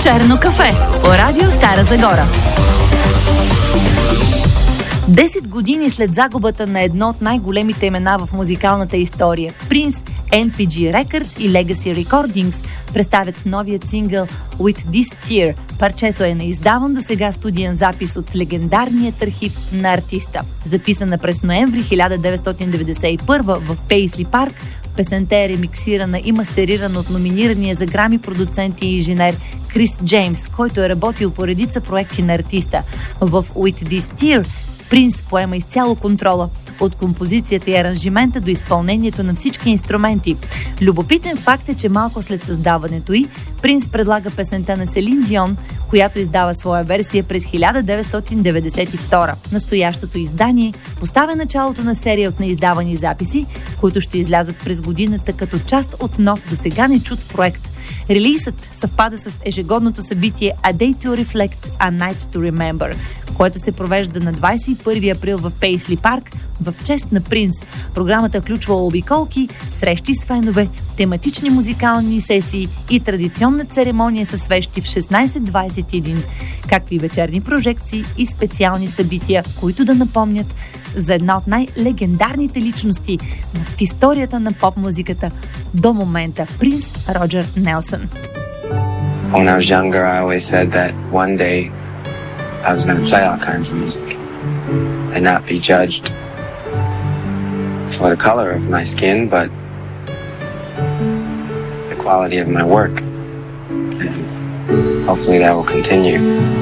Черно кафе по радио Стара Загора. 10 години след загубата на едно от най-големите имена в музикалната история, Принс, NPG Records и Legacy Recordings представят новият сингъл With This Tear. Парчето е неиздаван до сега студиен запис от легендарният архив на артиста. Записана през ноември 1991 в Пейсли Парк, песента е ремиксирана и мастерирана от номинирания за Грами продуцент и инженер Крис Джеймс, който е работил по редица проекти на артиста. В With This Tear Принс поема изцяло контрола от композицията и аранжимента до изпълнението на всички инструменти. Любопитен факт е, че малко след създаването й, Принс предлага песента на Селин Дион, която издава своя версия през 1992. Настоящото издание поставя началото на серия от неиздавани записи, които ще излязат през годината като част от нов досега нечут проект. Релизът съвпада с ежегодното събитие A Day to Reflect, A Night to Remember, което се провежда на 21 април в Пейсли Парк в чест на Принс. Програмата включва обиколки, срещи с фенове, тематични музикални сесии и традиционна церемония със свещи в 16:21, както и вечерни прожекции и специални събития, които да напомнят за една от най-легендарните личности в историята на поп-музиката до момента – Принс Роджер Нелсън. When I was younger, I always said that one day I was going to play all kinds of music and not be judged for the color of my skin, but the quality of my work. And hopefully that will continue.